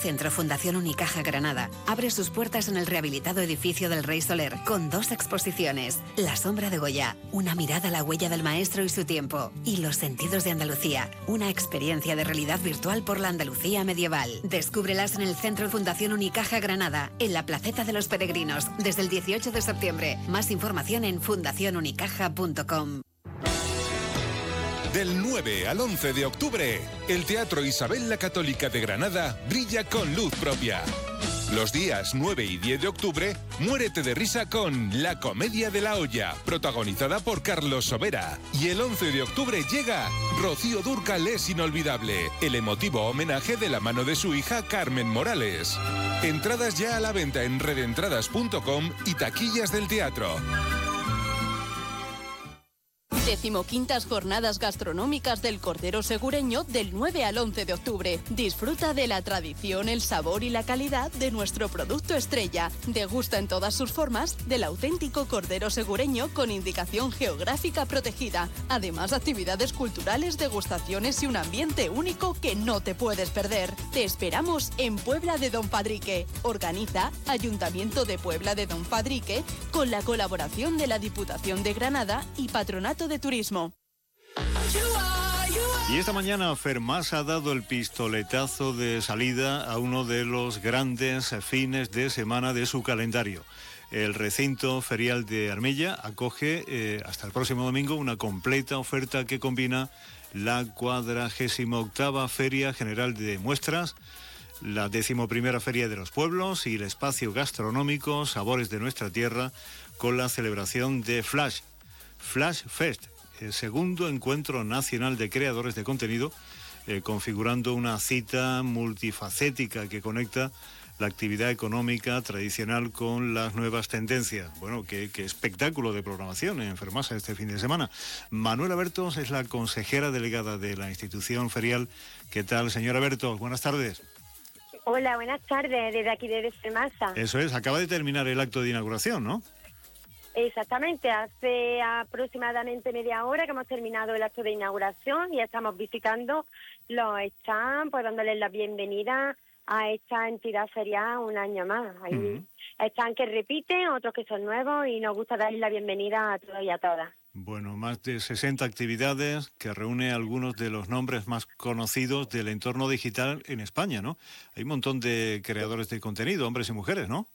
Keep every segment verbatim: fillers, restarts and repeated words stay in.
centro Fundación Unicaja Granada abre sus puertas en el rehabilitado edificio del Rey Soler con dos exposiciones: La sombra de Goya, una mirada a la huella del maestro y su tiempo, y Los sentidos de Andalucía, una experiencia de realidad virtual por la Andalucía medieval. Descúbrelas en el centro Fundación Unicaja Granada, en la Placeta de los Peregrinos, desde el dieciocho de septiembre. Más información en fundación unicaja punto com. Del nueve al once de octubre, el Teatro Isabel la Católica de Granada brilla con luz propia. Los días nueve y diez de octubre, muérete de risa con La Comedia de la Olla, protagonizada por Carlos Sobera. Y el once de octubre llega Rocío Dúrcal es inolvidable, el emotivo homenaje de la mano de su hija Carmen Morales. Entradas ya a la venta en redentradas punto com y taquillas del teatro. Decimoquintas Jornadas Gastronómicas del Cordero Segureño del nueve al once de octubre. Disfruta de la tradición, el sabor y la calidad de nuestro producto estrella. Degusta en todas sus formas del auténtico Cordero Segureño con indicación geográfica protegida. Además, actividades culturales, degustaciones y un ambiente único que no te puedes perder. Te esperamos en Puebla de Don Fadrique. Organiza Ayuntamiento de Puebla de Don Fadrique con la colaboración de la Diputación de Granada y Patronato de Turismo. Y esta mañana Fermas ha dado el pistoletazo de salida a uno de los grandes fines de semana de su calendario. El recinto ferial de Armilla acoge eh, hasta el próximo domingo una completa oferta que combina la cuadragésima octava Feria General de Muestras, la decimoprimera Feria de los Pueblos y el espacio gastronómico Sabores de Nuestra Tierra con la celebración de Flash. Flash Fest, el segundo encuentro nacional de creadores de contenido, eh, configurando una cita multifacética que conecta la actividad económica tradicional con las nuevas tendencias. Bueno, qué, qué espectáculo de programación en Fermasa este fin de semana. Manuela Bertos es la consejera delegada de la institución ferial. ¿Qué tal, señora Bertos? Buenas tardes. Hola, buenas tardes, desde aquí desde Fermasa. Eso es, acaba de terminar el acto de inauguración, ¿no? Exactamente, hace aproximadamente media hora que hemos terminado el acto de inauguración y estamos visitando los stands, pues dándoles la bienvenida a esta entidad ferial un año más. Hay uh-huh. stands que repiten, otros que son nuevos y nos gusta darles la bienvenida a todos y a todas. Bueno, más de sesenta actividades que reúne algunos de los nombres más conocidos del entorno digital en España, ¿no? Hay un montón de creadores de contenido, hombres y mujeres, ¿no?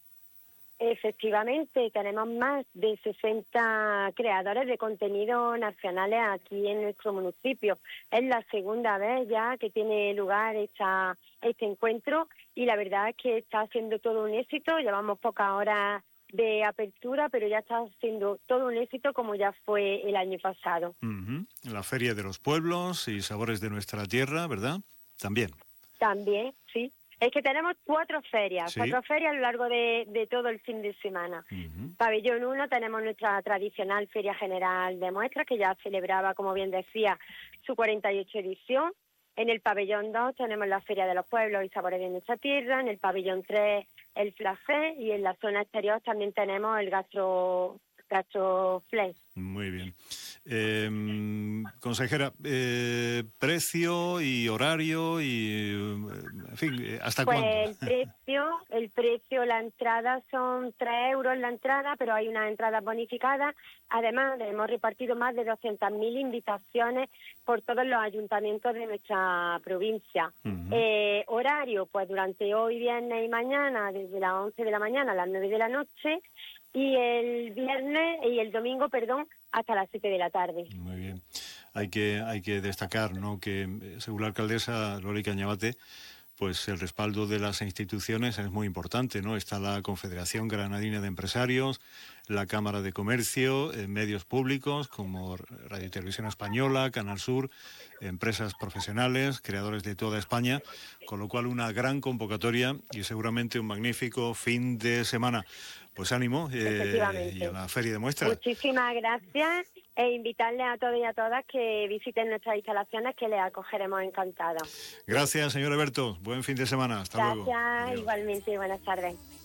Efectivamente, tenemos más de sesenta creadores de contenido nacionales aquí en nuestro municipio. Es la segunda vez ya que tiene lugar esta, este encuentro y la verdad es que está siendo todo un éxito. Llevamos pocas horas de apertura, pero ya está siendo todo un éxito como ya fue el año pasado. Uh-huh. La Feria de los Pueblos y Sabores de Nuestra Tierra, ¿verdad? También. También, sí. Es que tenemos cuatro ferias, ¿Sí? cuatro ferias a lo largo de, de todo el fin de semana. Uh-huh. Pabellón uno tenemos nuestra tradicional Feria General de Muestras, que ya celebraba, como bien decía, su cuarenta y ocho edición. En el Pabellón dos tenemos la Feria de los Pueblos y Sabores de Nuestra Tierra. En el Pabellón tres el Flafé y en la zona exterior también tenemos el Gastro, Gastro Flex. Muy bien. Eh, consejera, eh, precio y horario y, en fin, ¿hasta pues cuándo? el precio, el precio, la entrada son tres euros la entrada, pero hay unas entradas bonificadas. Además, hemos repartido más de doscientas mil invitaciones por todos los ayuntamientos de nuestra provincia. Uh-huh. Eh, horario, pues durante hoy, viernes y mañana, desde las once de la mañana a las nueve de la noche, y el viernes y el domingo, perdón, hasta las siete de la tarde. Muy bien. Hay que hay que destacar, ¿no?, que según la alcaldesa Loli Cañabate, pues el respaldo de las instituciones es muy importante, ¿no? Está la Confederación Granadina de Empresarios, la Cámara de Comercio, eh, medios públicos como Radio y Televisión Española, Canal Sur, empresas profesionales, creadores de toda España, con lo cual una gran convocatoria y seguramente un magnífico fin de semana. Pues ánimo eh, y a la Feria de Muestras. Muchísimas gracias e invitarles a todos y a todas que visiten nuestras instalaciones, que les acogeremos encantados. Gracias, señor Bertos. Buen fin de semana. Hasta gracias, luego. Gracias, igualmente. Buenas tardes.